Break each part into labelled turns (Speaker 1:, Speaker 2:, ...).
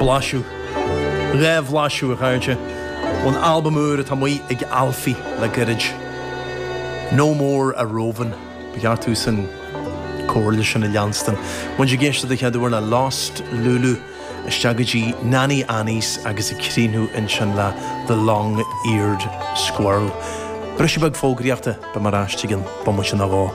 Speaker 1: blasú. Raibh blasú a chairte. An album úr tá mí ag alfí le girid. No More a Rovan. Begar tú san Coalition a Lanston. When you get to the head na Lost Lulu, a strategy Nanny Annie's agus a Crinu in Shanla, the long-eared squirrel. Brushy bag fogriachta ba marashtigan ba much na go.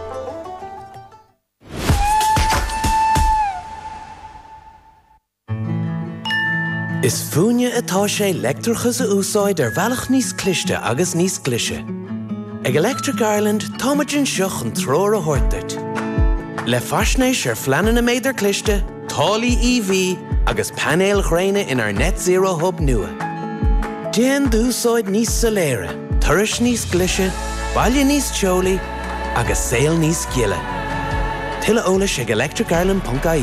Speaker 2: Is fúne atá sé lectrachas a úsáid bhealach níos cliste agus níos clise. Ag Electric Ireland táimeann seach an tróir a thuirteart. Le faisnéis fleanan na méidir cliste, tálaí EV agus panéil chréine in our net zero hub nua. Déan dúsáid níos soléire, turis níos clise, baile níos teolaí agus saoil níos giile. Tuile ólas ag electricireland.ie.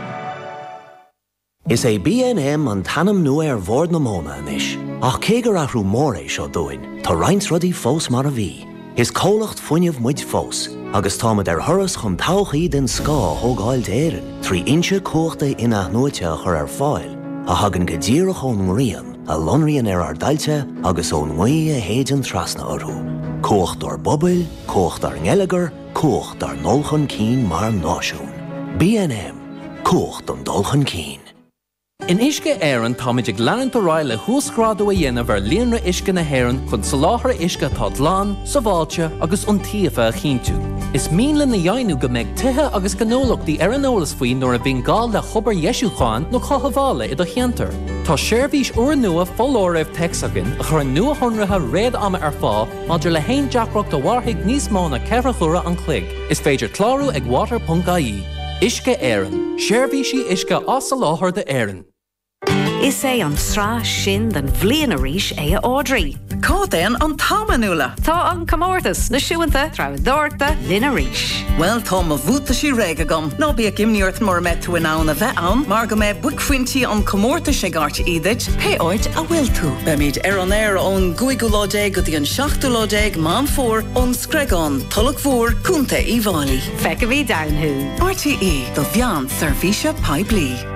Speaker 2: Is é B&M an tanam nua bhór na móna anis. Ach cégur athrú mór é seo dúin, tá roinnt rudaí fós mar a bhí. Is cólacht fuinneamh muid fós, agus támad thuras chun tauchaí den scá thógáilt éireann, 3 inse cóchta ina nuaite chur fáil, a hagan go ddíreach ón ngrian, a lonraíonn dailte agus ón ngaí a héidean trasna orthú. Cócht ar bobail, cócht ar ngeileagar, cócht ar nolchan cín mar náisiún. B&M, cócht an dulchan cín. In isce éireann táid ag leananta ráile thuascrádú a dhéanamh ar líonra isce na héireann chun sa láthair isce tá dlán, sa bháilte agus an tíofa a chinntiú. Is míle na dhéanú go mbeidh tithe agus gnólachtaí ar an eolas faoin nuair a bhíonn gál le chobar Ieisúcháin nó chothabhála i do cheantar. Tá seirbhís uair nua fóláireamh texagan a chur an nua honratha réad ama ar fá maidir le haon deacracht a bharthaigh níos mó na ceithre chura an clig. Is féidir clárú ag water.ie. Isce éireann. Seirbhísí isce as a láthair de éireann.
Speaker 3: Is é an srá sin den bhliain a ríis é a Audrey.
Speaker 4: Códain an támanúla.
Speaker 3: Tá an comórtas na siúnta trá dúirta lin a ríis.
Speaker 4: Well, tá má bhúta sí réige gom. Nó bí a gimniúirt mar me tú an a bheith an, mar go me buicfuintí an comórta sé gáte iad, pe áid a bhfuil tú. Be míid an air ón guigulódéig go dtí an 7lódéig mám fór ón scregán, tulach fór, cúnta í bhálaí.
Speaker 3: Feicimí downhill.
Speaker 4: RTE, do bhean servise Pipe Lee.